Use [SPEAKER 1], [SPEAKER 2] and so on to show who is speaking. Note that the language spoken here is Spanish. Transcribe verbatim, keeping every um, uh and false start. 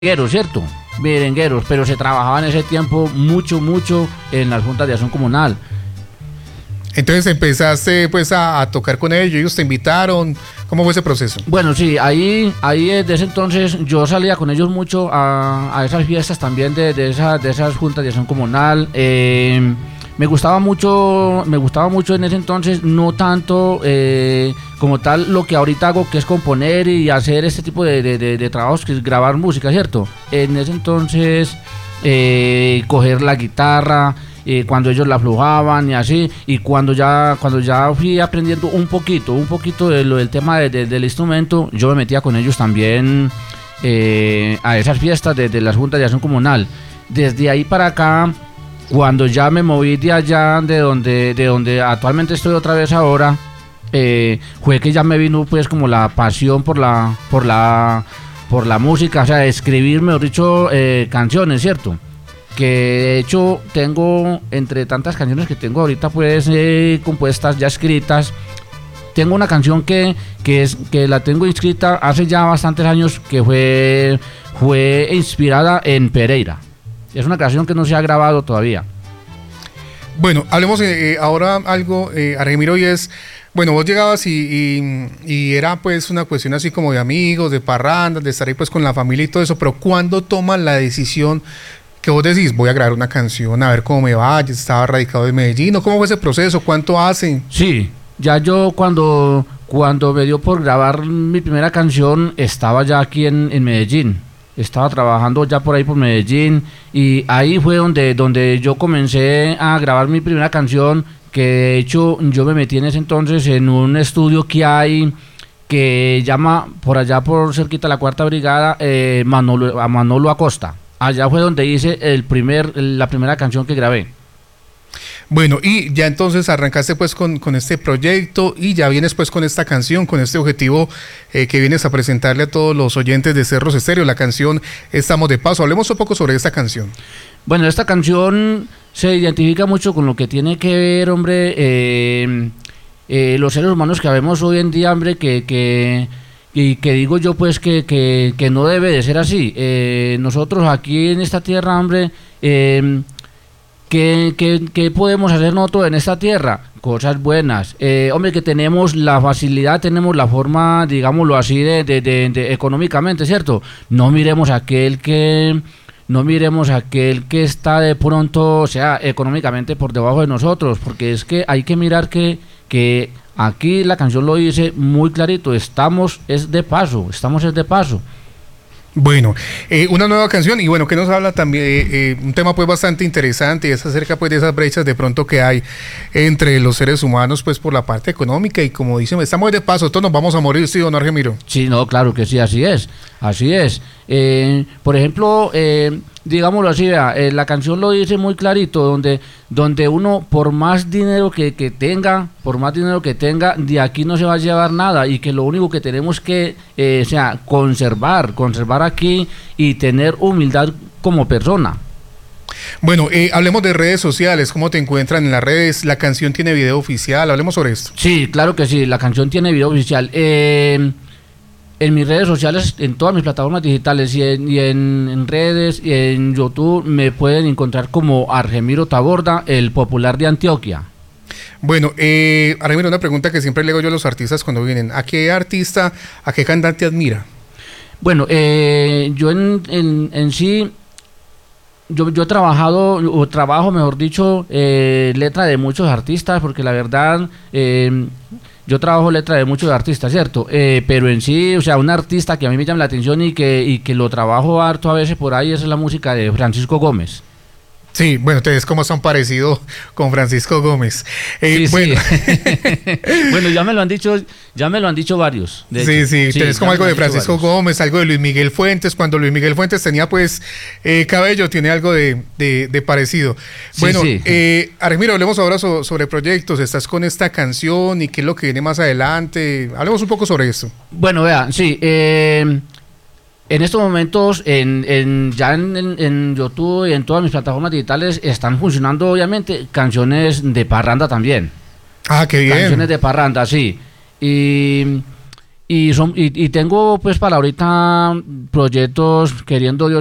[SPEAKER 1] merengueros, ¿cierto? Merengueros, pero se trabajaba en ese tiempo mucho, mucho en las juntas de acción comunal.
[SPEAKER 2] Entonces empezaste pues a, a tocar con ellos, ellos te invitaron, ¿cómo fue ese proceso?
[SPEAKER 1] Bueno, sí, ahí, ahí desde ese entonces yo salía con ellos mucho a, a esas fiestas también de, de, esa, de esas juntas de acción comunal. Eh, me gustaba mucho, me gustaba mucho en ese entonces, no tanto eh, como tal lo que ahorita hago, que es componer y hacer este tipo de, de, de, de trabajos, que es grabar música, ¿cierto? En ese entonces eh, coger la guitarra, Eh, cuando ellos la aflojaban y así, y cuando ya cuando ya fui aprendiendo un poquito, un poquito de lo del tema de, de, del instrumento, yo me metía con ellos también eh, a esas fiestas de, de las juntas de acción comunal. Desde ahí para acá, cuando ya me moví de allá, de donde, de donde actualmente estoy otra vez ahora, eh, fue que ya me vino pues como la pasión por la, por la, por la música, o sea, escribir, mejor dicho, eh, canciones, ¿cierto? Que de hecho tengo, entre tantas canciones que tengo ahorita pues eh, compuestas, ya escritas, tengo una canción que, que, es, que la tengo inscrita hace ya bastantes años, que fue, fue inspirada en Pereira. Es una canción que no se ha grabado todavía.
[SPEAKER 2] Bueno, hablemos eh, ahora algo, eh, Argemiro, y es, bueno, vos llegabas y, y, y era pues una cuestión así como de amigos, de parrandas, de estar ahí pues con la familia y todo eso, pero ¿cuándo toman la decisión que vos decís, voy a grabar una canción, a ver cómo me va? Ya estaba radicado en Medellín, ¿no? ¿Cómo fue ese proceso? ¿Cuánto hace?
[SPEAKER 1] Sí, ya yo cuando, cuando me dio por grabar mi primera canción, estaba ya aquí en, en Medellín. Estaba trabajando ya por ahí por Medellín, y ahí fue donde, donde yo comencé a grabar mi primera canción, que de hecho yo me metí en ese entonces en un estudio que hay, que llama por allá por cerquita la Cuarta Brigada, eh, Manolo, a Manolo Acosta. Allá fue donde hice el primer, la primera canción que grabé.
[SPEAKER 2] Bueno, y ya entonces arrancaste pues con, con este proyecto, y ya vienes pues con esta canción, con este objetivo eh, que vienes a presentarle a todos los oyentes de Cerros Estéreo, la canción Estamos de Paso. Hablemos un poco sobre esta canción.
[SPEAKER 1] Bueno, esta canción se identifica mucho con lo que tiene que ver, hombre, eh, eh, los seres humanos que vemos hoy en día, hombre, que... que y que digo yo pues que, que, que no debe de ser así. Eh, nosotros aquí en esta tierra, hombre, eh, ¿qué, qué, qué podemos hacer nosotros en esta tierra? Cosas buenas. Eh, hombre, que tenemos la facilidad, tenemos la forma, digámoslo así, de, de, de, de económicamente, ¿cierto? No miremos a aquel que... No miremos a aquel que está de pronto, o sea, económicamente por debajo de nosotros, porque es que hay que mirar que... que aquí la canción lo dice muy clarito, estamos es de paso, estamos es de paso.
[SPEAKER 2] Bueno, eh, una nueva canción, y bueno, que nos habla también, eh, eh, un tema pues bastante interesante, y es acerca pues de esas brechas de pronto que hay entre los seres humanos pues por la parte económica, y como dicen, estamos de paso, todos nos vamos a morir, ¿sí o no, Argemiro?
[SPEAKER 1] Sí, no, claro que sí, así es, así es. Eh, por ejemplo, eh, digámoslo así, vea, eh, la canción lo dice muy clarito, donde, donde uno por más dinero que, que tenga, por más dinero que tenga, de aquí no se va a llevar nada, y que lo único que tenemos que, eh, o sea, conservar, conservar aquí y tener humildad como persona.
[SPEAKER 2] Bueno, eh, hablemos de redes sociales, ¿cómo te encuentran en las redes? La canción tiene video oficial, hablemos sobre esto.
[SPEAKER 1] Sí, claro que sí, la canción tiene video oficial. Eh... En mis redes sociales, en todas mis plataformas digitales, y en, y en, en redes y en YouTube, me pueden encontrar como Argemiro Taborda, el popular de Antioquia.
[SPEAKER 2] Bueno, eh, Argemiro, una pregunta que siempre le hago yo a los artistas cuando vienen: ¿a qué artista, a qué cantante admira?
[SPEAKER 1] Bueno, eh, yo en, en, en sí, yo, yo he trabajado, o trabajo, mejor dicho, eh, letra de muchos artistas, porque la verdad... Eh, Yo trabajo letra de muchos artistas, ¿cierto? Eh, pero en sí, o sea, un artista que a mí me llama la atención y que, y que lo trabajo harto a veces por ahí, es la música de Francisco Gómez.
[SPEAKER 2] Sí, bueno, te ves como son parecido con Francisco Gómez. Eh,
[SPEAKER 1] sí,
[SPEAKER 2] bueno.
[SPEAKER 1] Sí. Bueno, ya me lo han dicho, ya me lo han dicho varios.
[SPEAKER 2] Sí, sí, sí, te ves como algo de Francisco Gómez, algo de Luis Miguel Fuentes. Cuando Luis Miguel Fuentes tenía pues eh, cabello, tiene algo de, de, de parecido. Bueno, sí, sí. Eh, Argemiro, hablemos ahora so, sobre proyectos. Estás con esta canción y qué es lo que viene más adelante. Hablemos un poco sobre esto.
[SPEAKER 1] Bueno, vea, sí, eh... En estos momentos, en, en, ya en, en, en YouTube y en todas mis plataformas digitales están funcionando, obviamente, canciones de parranda también.
[SPEAKER 2] Ah, qué bien.
[SPEAKER 1] Canciones de parranda, sí. Y, Y, son, y, y tengo pues para ahorita proyectos, queriendo Dios